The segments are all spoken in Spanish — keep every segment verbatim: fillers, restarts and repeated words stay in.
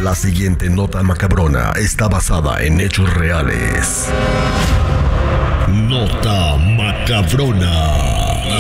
La siguiente nota macabrona está basada en hechos reales. Nota macabrona.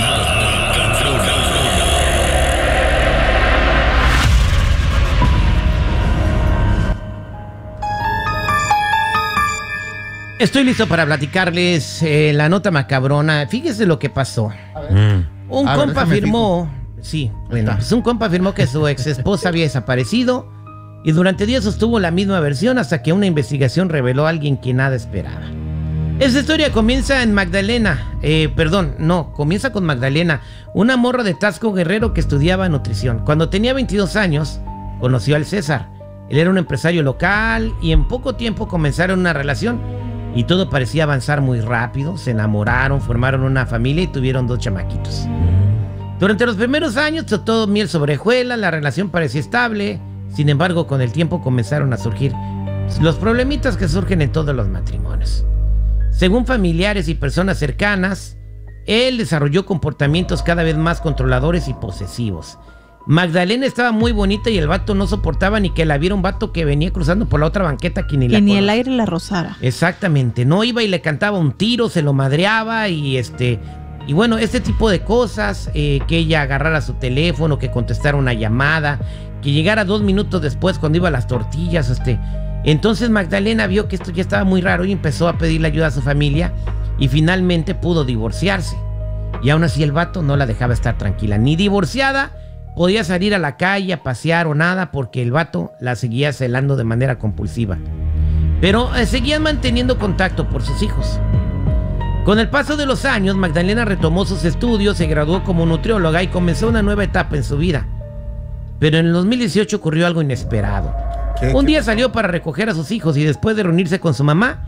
Estoy listo para platicarles eh, la nota macabrona. Fíjese lo que pasó. Mm. Un A ver, compa déjame afirmó, fijo. sí, bueno, pues un compa afirmó que su ex esposa había desaparecido y durante días sostuvo la misma versión hasta que una investigación reveló a alguien que nada esperaba. Esta historia comienza en Magdalena, eh, perdón, no, comienza con Magdalena, una morra de Tasco Guerrero que estudiaba nutrición. Cuando tenía veintidós años, conoció al César. Él era un empresario local y en poco tiempo comenzaron una relación y todo parecía avanzar muy rápido. Se enamoraron, formaron una familia y tuvieron dos chamaquitos. Durante los primeros años todo miel sobre hojuelas, la relación parecía estable. Sin embargo, con el tiempo comenzaron a surgir los problemitas que surgen en todos los matrimonios. Según familiares y personas cercanas, él desarrolló comportamientos cada vez más controladores y posesivos. Magdalena estaba muy bonita y el vato no soportaba ni que la viera un vato que venía cruzando por la otra banqueta que ni la Que ni conoce. el aire la rozara. Exactamente, no iba y le cantaba un tiro, se lo madreaba y este... Y bueno, este tipo de cosas, eh, que ella agarrara su teléfono, que contestara una llamada, que llegara dos minutos después cuando iba a las tortillas, este... Entonces Magdalena vio que esto ya estaba muy raro y empezó a pedirle ayuda a su familia y finalmente pudo divorciarse. Y aún así el vato no la dejaba estar tranquila, ni divorciada, podía salir a la calle a pasear o nada porque el vato la seguía celando de manera compulsiva. Pero eh, seguían manteniendo contacto por sus hijos. Con el paso de los años, Magdalena retomó sus estudios, se graduó como nutrióloga y comenzó una nueva etapa en su vida. Pero en el dos mil dieciocho ocurrió algo inesperado. Un día salió para recoger a sus hijos y después de reunirse con su mamá,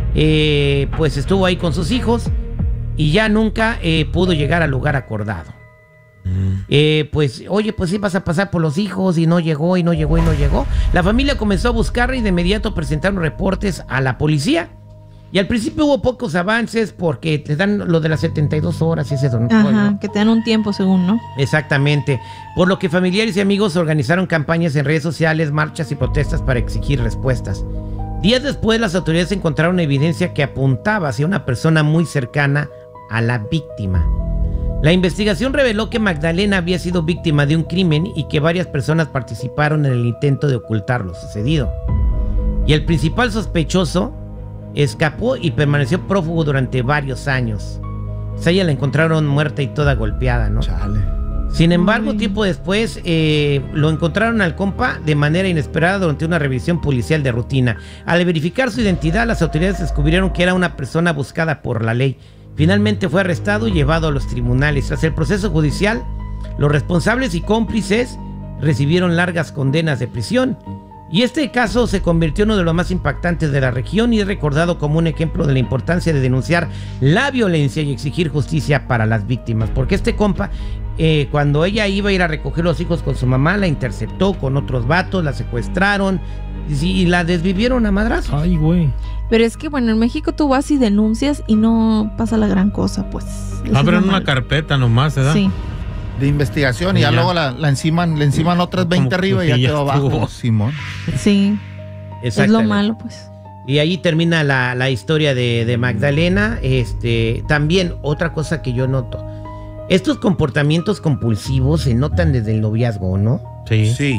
eh, pues estuvo ahí con sus hijos y ya nunca eh, pudo llegar al lugar acordado. Mm. Eh, pues, oye, pues sí vas a pasar por los hijos y no llegó y no llegó y no llegó. La familia comenzó a buscarla y de inmediato presentaron reportes a la policía. Y al principio hubo pocos avances porque te dan lo de las setenta y dos horas y ese don. Ajá, ¿no? que te dan un tiempo según, ¿no? Exactamente. Por lo que familiares y amigos organizaron campañas en redes sociales, marchas y protestas para exigir respuestas. Días después, las autoridades encontraron evidencia que apuntaba hacia una persona muy cercana a la víctima. La investigación reveló que Magdalena había sido víctima de un crimen y que varias personas participaron en el intento de ocultar lo sucedido. Y el principal sospechoso escapó y permaneció prófugo durante varios años. O sea, ella la encontraron muerta y toda golpeada, ¿no? Chale. Sin embargo, Ay. tiempo después eh, lo encontraron al compa de manera inesperada durante una revisión policial de rutina. Al verificar su identidad, las autoridades descubrieron que era una persona buscada por la ley. Finalmente fue arrestado y llevado a los tribunales. Tras el proceso judicial, los responsables y cómplices recibieron largas condenas de prisión. Y este caso se convirtió en uno de los más impactantes de la región y es recordado como un ejemplo de la importancia de denunciar la violencia y exigir justicia para las víctimas. Porque este compa, eh, cuando ella iba a ir a recoger los hijos con su mamá, la interceptó con otros vatos, la secuestraron y, y la desvivieron a madrazos. Ay, güey. Pero es que, bueno, en México tú vas y denuncias y no pasa la gran cosa, pues. Eso Abren es lo una malo. carpeta nomás, ¿verdad? Sí. De investigación y Y ya, ya. luego la, la enciman, le enciman otras veinte Como arriba y que ya ya quedó abajo, estuvo. Simón. Sí. Es lo Exactamente. malo, pues. Y ahí termina la, la historia de, de Magdalena. Este, también otra cosa que yo noto. Estos comportamientos compulsivos se notan desde el noviazgo, ¿no? Sí. Sí.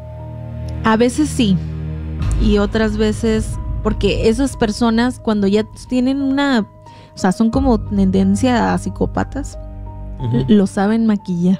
A veces sí. Y otras veces, porque esas personas cuando ya tienen una, o sea, son como tendencia a psicópatas, Ujú. lo saben maquillar.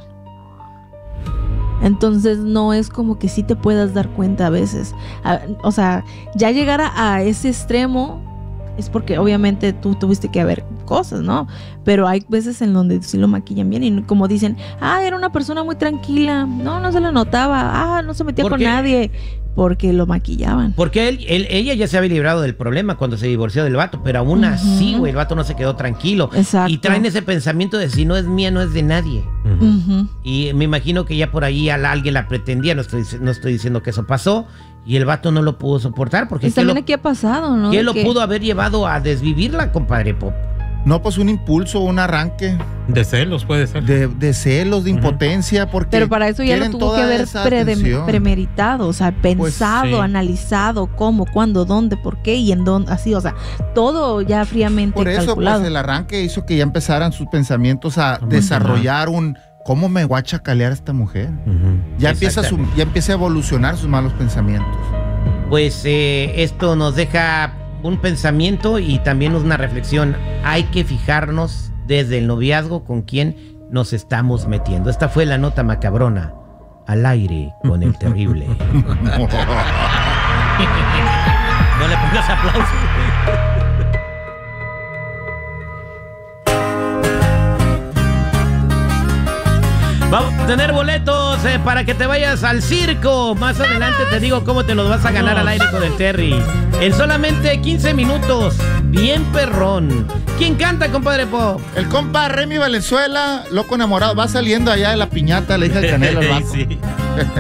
Entonces no es como que sí te puedas dar cuenta a veces. A- o sea, ya llegar a, a ese extremo es porque obviamente tú tuviste que ver cosas, ¿no? Pero hay veces en donde sí lo maquillan bien y como dicen, ah, era una persona muy tranquila, no, no se lo notaba, ah, no se metía ¿Por con qué? nadie, porque lo maquillaban. Porque él, él- ella ya se había librado del problema cuando se divorció del vato, pero aún Ujú. así, güey, el vato no se quedó tranquilo. Exacto. Y traen ese pensamiento de si no es mía, no es de nadie. Ujú. Ujú. Y me imagino que ya por ahí a la- alguien la pretendía, no estoy, no estoy diciendo que eso pasó, y el vato no lo pudo soportar, porque Y ¿qué también lo, aquí ha pasado, ¿no? qué De lo que- pudo haber llevado a desvivirla, compadre Pop? No, pues un impulso, un arranque. De celos puede ser. De, de celos, de impotencia, porque Pero para eso ya lo quieren tuvo que toda haber esa predem- atención. premeditado, o sea, pensado, sí. analizado cómo, cuándo, dónde, por qué y en dónde, así, o sea, todo ya fríamente Por eso, calculado. pues el arranque hizo que ya empezaran sus pensamientos a Vamos desarrollar un ¿cómo me voy a chacalear a esta mujer? Ujú. Ya empieza, su, ya empieza a evolucionar sus malos pensamientos. Pues eh, esto nos deja un pensamiento y también una reflexión. Hay que fijarnos desde el noviazgo con quién nos estamos metiendo. Esta fue la nota macabrona. Al aire con el terrible. No le pongas aplausos. Vamos a tener boletos eh, para que te vayas al circo. Más adelante te digo cómo te los vas a ganar al aire con el Terry. En solamente quince minutos. Bien perrón. ¿Quién canta, compadre Pop? El compa Remy Valenzuela, loco enamorado, va saliendo allá de la piñata, le dije al Canelo al banco. Sí.